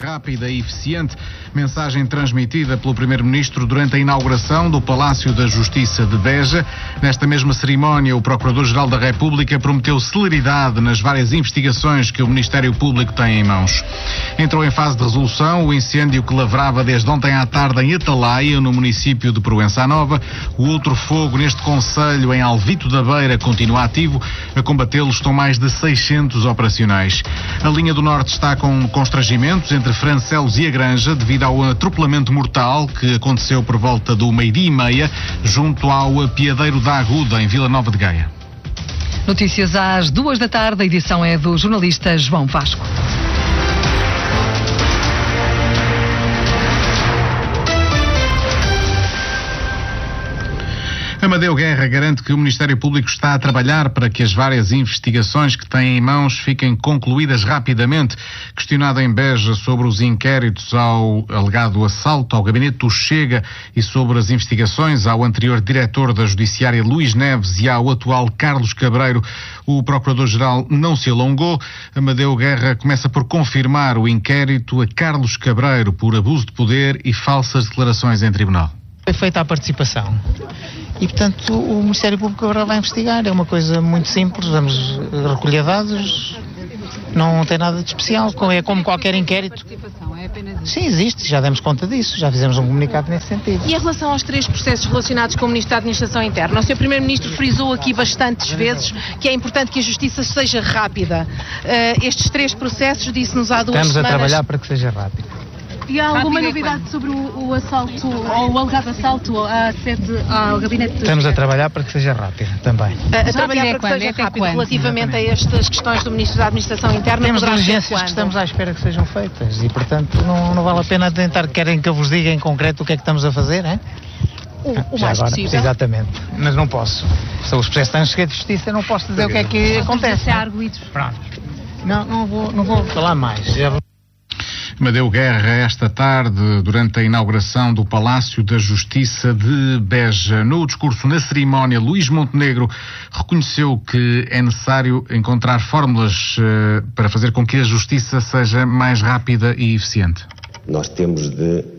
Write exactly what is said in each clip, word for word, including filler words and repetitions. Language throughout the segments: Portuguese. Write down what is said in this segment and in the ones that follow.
rápida e eficiente. Mensagem transmitida pelo Primeiro-Ministro durante a inauguração do Palácio da Justiça de Beja. Nesta mesma cerimónia, o Procurador-Geral da República prometeu celeridade nas várias investigações que o Ministério Público tem em mãos. Entrou em fase de resolução o incêndio que lavrava desde ontem à tarde em Atalaia, no município de Proença Nova. O outro fogo neste concelho, em Alvito da Beira, continua ativo. A combatê-lo estão mais de seiscentos operacionais. A linha do Norte está com constrangimentos entre Francelos e a Granja devido ao atropelamento mortal que aconteceu por volta do meio-dia e meia junto ao Piadeiro da Aguda, em Vila Nova de Gaia. Notícias às duas da tarde, a edição é do jornalista João Vasco. Amadeu Guerra garante que o Ministério Público está a trabalhar para que as várias investigações que tem em mãos fiquem concluídas rapidamente. Questionado em Beja sobre os inquéritos ao alegado assalto ao gabinete do Chega e sobre as investigações ao anterior diretor da Judiciária Luís Neves e ao atual Carlos Cabreiro, o Procurador-Geral não se alongou. Amadeu Guerra começa por confirmar o inquérito a Carlos Cabreiro por abuso de poder e falsas declarações em tribunal. Foi feita a participação e, portanto, o Ministério Público agora vai investigar. É uma coisa muito simples, vamos recolher dados, não tem nada de especial, é como qualquer inquérito. Sim, existe, já demos conta disso, já fizemos um comunicado nesse sentido. E em relação aos três processos relacionados com o Ministro da Administração Interna, o senhor Primeiro-Ministro frisou aqui bastantes vezes que é importante que a Justiça seja rápida. Uh, estes três processos, disse-nos há duas Estamos semanas... Estamos a trabalhar para que seja rápido. E há alguma novidade sobre o, o assalto, ou o alegado assalto à sede, ao gabinete de... Estamos a trabalhar para que seja rápido também. A, a trabalhar para que seja rápido relativamente a estas questões do Ministro da Administração Interna. Temos diligências que estamos à espera que sejam feitas e, portanto, não, não vale a pena tentar, querem que eu vos diga em concreto o que é que estamos a fazer, é? O, o Já mais agora, possível. Exatamente, mas não posso. São os processos estão cheios de justiça, não posso dizer o que é que acontece. Pronto. Não, não vou, não vou falar mais. Já vou... Amadeu Guerra, esta tarde, durante a inauguração do Palácio da Justiça de Beja. No discurso na cerimónia, Luís Montenegro reconheceu que é necessário encontrar fórmulas uh, para fazer com que a justiça seja mais rápida e eficiente. Nós temos de uh,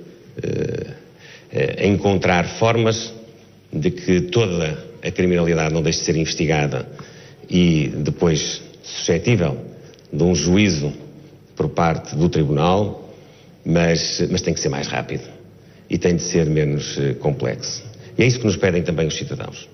uh, encontrar formas de que toda a criminalidade não deixe de ser investigada e depois suscetível de um juízo por parte do Tribunal, mas, mas tem que ser mais rápido e tem de ser menos uh, complexo. E é isso que nos pedem também os cidadãos.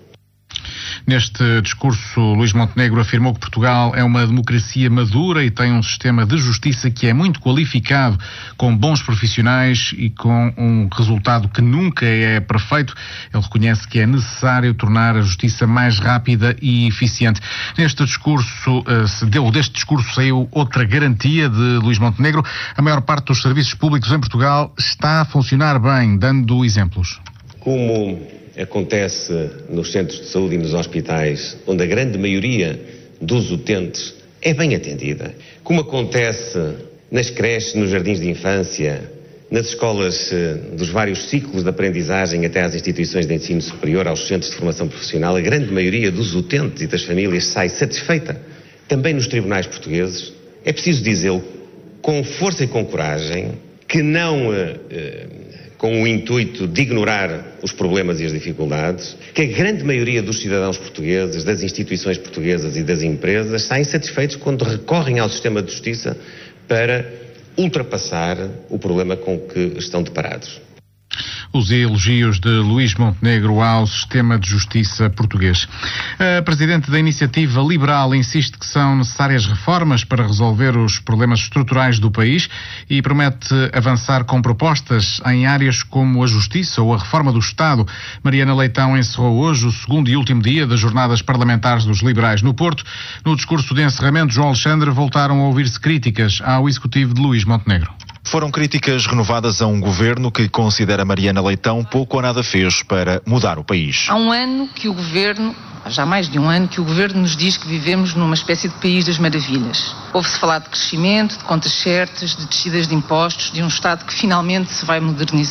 Neste discurso, Luís Montenegro afirmou que Portugal é uma democracia madura e tem um sistema de justiça que é muito qualificado, com bons profissionais e com um resultado que nunca é perfeito. Ele reconhece que é necessário tornar a justiça mais rápida e eficiente. Neste discurso, se deu, deste discurso saiu outra garantia de Luís Montenegro. A maior parte dos serviços públicos em Portugal está a funcionar bem, dando exemplos. Como acontece nos centros de saúde e nos hospitais, onde a grande maioria dos utentes é bem atendida. Como acontece nas creches, nos jardins de infância, nas escolas dos vários ciclos de aprendizagem até às instituições de ensino superior, aos centros de formação profissional, a grande maioria dos utentes e das famílias sai satisfeita. Também nos tribunais portugueses, é preciso dizê-lo com força e com coragem, que não... Eh, com o intuito de ignorar os problemas e as dificuldades, que a grande maioria dos cidadãos portugueses, das instituições portuguesas e das empresas saem satisfeitos quando recorrem ao sistema de justiça para ultrapassar o problema com que estão deparados. Os elogios de Luís Montenegro ao sistema de justiça português. A Presidente da Iniciativa Liberal insiste que são necessárias reformas para resolver os problemas estruturais do país e promete avançar com propostas em áreas como a justiça ou a reforma do Estado. Mariana Leitão encerrou hoje o segundo e último dia das jornadas parlamentares dos liberais no Porto. No discurso de encerramento, João Alexandre, voltaram a ouvir-se críticas ao executivo de Luís Montenegro. Foram críticas renovadas a um governo que considera Mariana Leitão pouco ou nada fez para mudar o país. Há um ano que o governo, já há mais de um ano, que o governo nos diz que vivemos numa espécie de país das maravilhas. Ouve-se falar de crescimento, de contas certas, de descidas de impostos, de um Estado que finalmente se vai modernizar.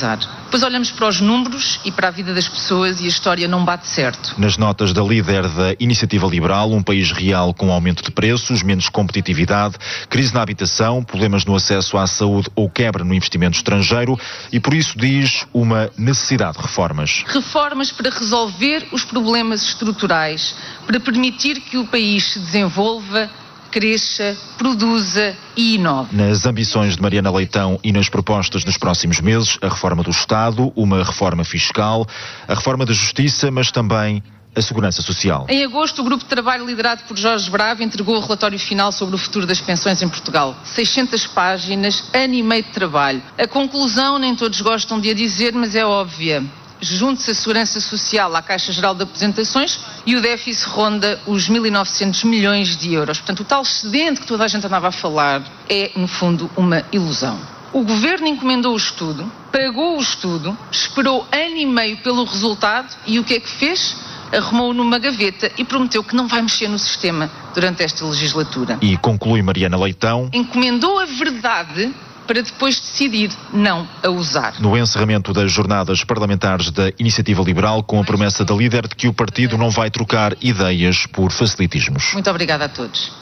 Depois olhamos para os números e para a vida das pessoas e a história não bate certo. Nas notas da líder da Iniciativa Liberal, um país real com aumento de preços, menos competitividade, crise na habitação, problemas no acesso à saúde ou quebra no investimento estrangeiro e, por isso, diz uma necessidade de reformas. Reformas para resolver os problemas estruturais, para permitir que o país se desenvolva, cresça, produza e inove. Nas ambições de Mariana Leitão e nas propostas dos próximos meses, a reforma do Estado, uma reforma fiscal, a reforma da Justiça, mas também a segurança social. Em agosto, o grupo de trabalho liderado por Jorge Bravo entregou o relatório final sobre o futuro das pensões em Portugal. seiscentas páginas, ano e meio de trabalho. A conclusão nem todos gostam de a dizer, mas é óbvia. Junte-se a Segurança Social à Caixa Geral de Aposentações e o déficit ronda os mil e novecentos milhões de euros. Portanto, o tal excedente que toda a gente andava a falar é, no fundo, uma ilusão. O Governo encomendou o estudo, pagou o estudo, esperou ano e meio pelo resultado e o que é que fez? Arrumou-o numa gaveta e prometeu que não vai mexer no sistema durante esta legislatura. E conclui Mariana Leitão. Encomendou a verdade para depois decidir não a usar. No encerramento das jornadas parlamentares da Iniciativa Liberal, com a promessa da líder de que o partido não vai trocar ideias por facilitismos. Muito obrigada a todos.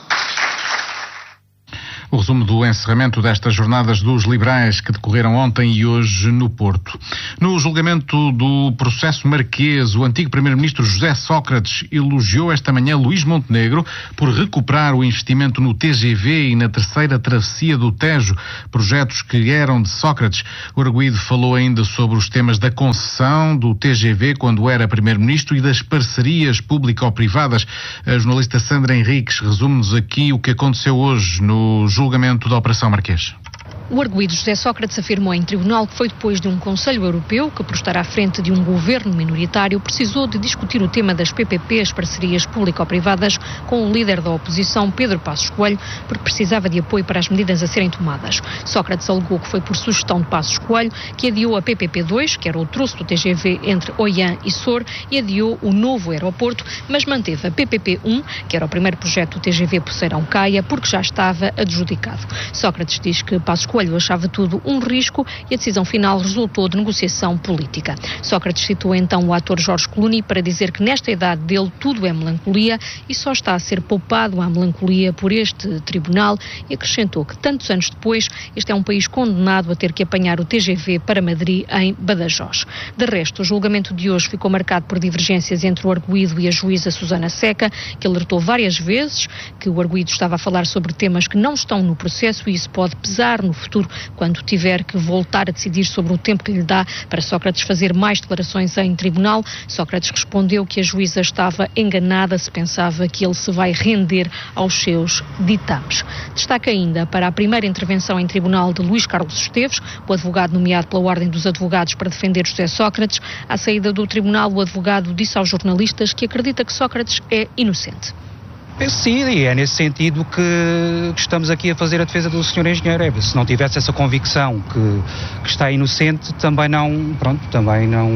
O resumo do encerramento destas jornadas dos liberais que decorreram ontem e hoje no Porto. No julgamento do processo Marquês, o antigo primeiro-ministro José Sócrates elogiou esta manhã Luís Montenegro por recuperar o investimento no T G V e na terceira travessia do Tejo, projetos que eram de Sócrates. O arguido falou ainda sobre os temas da concessão do T G V quando era primeiro-ministro e das parcerias público-privadas. A jornalista Sandra Henriques resume-nos aqui o que aconteceu hoje no julgamento da Operação Marquês. O arguido José Sócrates afirmou em tribunal que foi depois de um Conselho Europeu, que por estar à frente de um governo minoritário, precisou de discutir o tema das P P Ps, parcerias público-privadas, com o líder da oposição, Pedro Passos Coelho, porque precisava de apoio para as medidas a serem tomadas. Sócrates alegou que foi por sugestão de Passos Coelho que adiou a P P P dois, que era o troço do T G V entre Oiã e Sor, e adiou o novo aeroporto, mas manteve a P P P um, que era o primeiro projeto do T G V Poceirão-Caia, porque já estava adjudicado. Sócrates diz que Passos Coelho achava tudo um risco e a decisão final resultou de negociação política. Sócrates citou então o ator Jorge Clooney para dizer que nesta idade dele tudo é melancolia e só está a ser poupado à melancolia por este tribunal e acrescentou que tantos anos depois este é um país condenado a ter que apanhar o T G V para Madrid em Badajoz. De resto, o julgamento de hoje ficou marcado por divergências entre o arguido e a juíza Susana Seca, que alertou várias vezes que o arguido estava a falar sobre temas que não estão no processo e isso pode pesar no futuro quando tiver que voltar a decidir sobre o tempo que lhe dá para Sócrates fazer mais declarações em tribunal. Sócrates respondeu que a juíza estava enganada se pensava que ele se vai render aos seus ditames. Destaca ainda para a primeira intervenção em tribunal de Luís Carlos Esteves, o advogado nomeado pela Ordem dos Advogados para defender José Sócrates. À saída do tribunal, o advogado disse aos jornalistas que acredita que Sócrates é inocente. Sim, e é nesse sentido que estamos aqui a fazer a defesa do senhor engenheiro. Se não tivesse essa convicção que, que está inocente, também não, pronto, também não,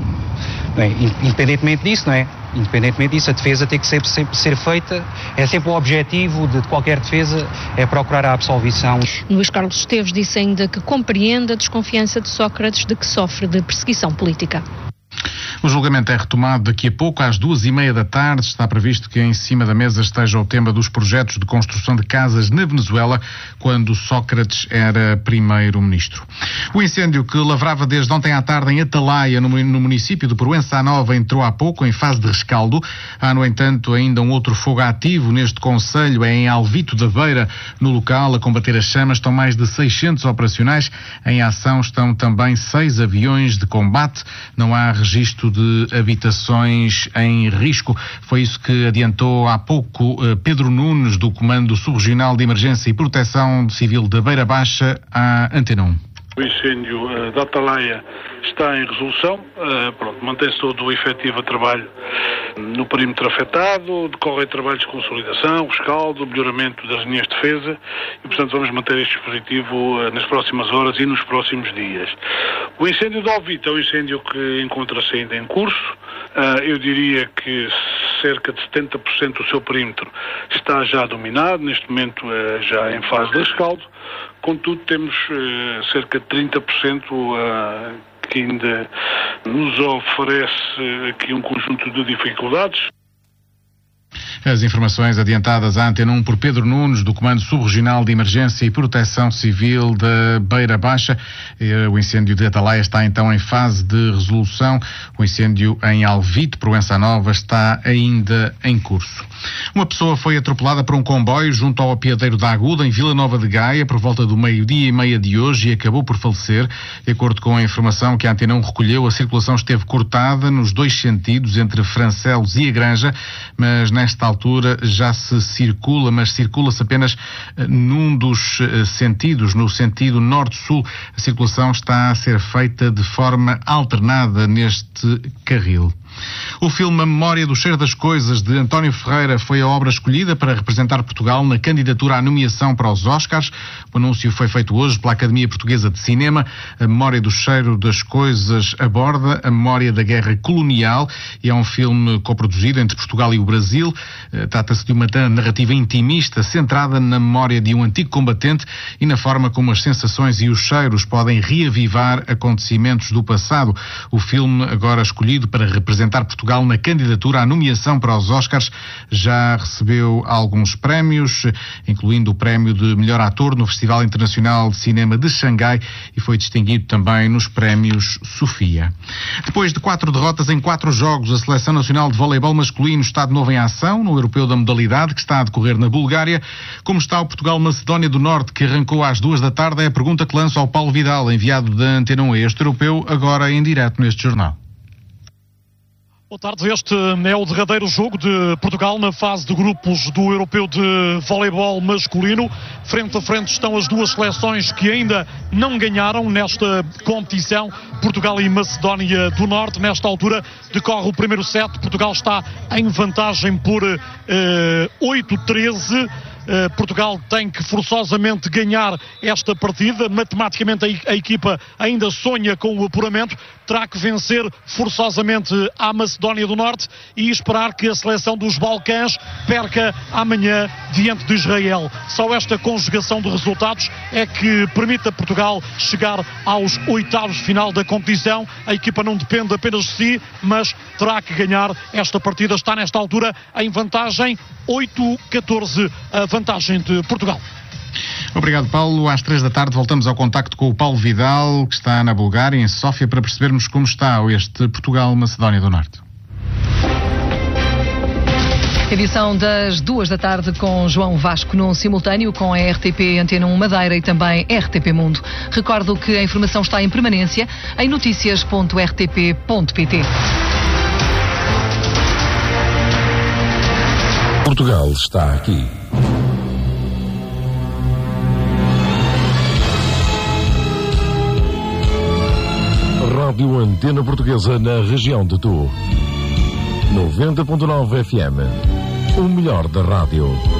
bem, independentemente disso, não é? Independentemente disso, a defesa tem que sempre, sempre ser feita, é sempre o objetivo de qualquer defesa, é procurar a absolvição. Luís Carlos Esteves disse ainda que compreende a desconfiança de Sócrates de que sofre de perseguição política. O julgamento é retomado daqui a pouco, às duas e meia da tarde. Está previsto que em cima da mesa esteja o tema dos projetos de construção de casas na Venezuela, quando Sócrates era primeiro-ministro. O incêndio que lavrava desde ontem à tarde em Atalaia, no município de Proença à Nova, entrou há pouco em fase de rescaldo. Há, no entanto, ainda um outro fogo ativo neste concelho, é em Alvito da Beira. No local, a combater as chamas, estão mais de seiscentos operacionais. Em ação estão também seis aviões de combate. Não há registro de habitações em risco. Foi isso que adiantou há pouco Pedro Nunes, do Comando Subregional de Emergência e Proteção Civil da Beira Baixa, à Antena um. O incêndio uh, da Atalaia está em resolução, uh, pronto, mantém-se todo o efetivo a trabalho no perímetro afetado, decorrem trabalhos de consolidação, rescaldo, melhoramento das linhas de defesa e, portanto, vamos manter este dispositivo uh, nas próximas horas e nos próximos dias. O incêndio de Alvito é um incêndio que encontra-se ainda em curso. Uh, eu diria que cerca de setenta por cento do seu perímetro está já dominado, neste momento uh, já em fase de rescaldo. Contudo, temos uh, cerca de trinta por cento uh, que ainda nos oferece aqui um conjunto de dificuldades. As informações adiantadas à Antena um por Pedro Nunes, do Comando Subregional de Emergência e Proteção Civil da Beira Baixa. O incêndio de Atalaia está então em fase de resolução. O incêndio em Alvite, Proença Nova, está ainda em curso. Uma pessoa foi atropelada por um comboio junto ao apiadeiro da Aguda, em Vila Nova de Gaia, por volta do meio-dia e meia de hoje, e acabou por falecer. De acordo com a informação que a Antena um recolheu, a circulação esteve cortada nos dois sentidos, entre Francelos e a Granja, mas nesta altura já se circula, mas circula-se apenas num dos sentidos, no sentido norte-sul. A circulação está a ser feita de forma alternada neste carril. O filme A Memória do Cheiro das Coisas, de António Ferreira, foi a obra escolhida para representar Portugal na candidatura à nomeação para os Oscars. O anúncio foi feito hoje pela Academia Portuguesa de Cinema. A Memória do Cheiro das Coisas aborda a memória da guerra colonial e é um filme coproduzido entre Portugal e o Brasil. Trata-se de uma narrativa intimista centrada na memória de um antigo combatente e na forma como as sensações e os cheiros podem reavivar acontecimentos do passado. O filme, agora escolhido para representar Portugal na candidatura à nomeação para os Oscars, já recebeu alguns prémios, incluindo o prémio de melhor ator no Festival Internacional de Cinema de Xangai, e foi distinguido também nos prémios Sofia. Depois de quatro derrotas em quatro jogos, a Seleção Nacional de Voleibol Masculino está de novo em ação no Europeu da Modalidade, que está a decorrer na Bulgária. Como está o Portugal-Macedónia do Norte, que arrancou às duas da tarde, é a pergunta que lanço ao Paulo Vidal, enviado da Antena um a este Europeu, agora em direto neste jornal. Boa tarde, este é o derradeiro jogo de Portugal na fase de grupos do Europeu de Voleibol Masculino. Frente a frente estão as duas seleções que ainda não ganharam nesta competição, Portugal e Macedónia do Norte. Nesta altura decorre o primeiro set, Portugal está em vantagem por uh, oito a treze. Uh, Portugal tem que forçosamente ganhar esta partida. Matematicamente a, a equipa ainda sonha com o apuramento. Terá que vencer forçosamente a Macedónia do Norte e esperar que a seleção dos Balcãs perca amanhã diante de Israel. Só esta conjugação de resultados é que permite a Portugal chegar aos oitavos de final da competição. A equipa não depende apenas de si, mas terá que ganhar esta partida. Está nesta altura em vantagem oito a catorze, a vantagem de Portugal. Obrigado, Paulo. Às três da tarde voltamos ao contacto com o Paulo Vidal, que está na Bulgária, em Sófia, para percebermos como está este Portugal-Macedónia do Norte. Edição das duas da tarde com João Vasco num simultâneo com a R T P Antena um Madeira e também R T P Mundo. Recordo que a informação está em permanência em noticias ponto r t p ponto p t. Portugal está aqui. Rádio Antena Portuguesa na região de Tu. noventa ponto nove F M. O melhor da rádio.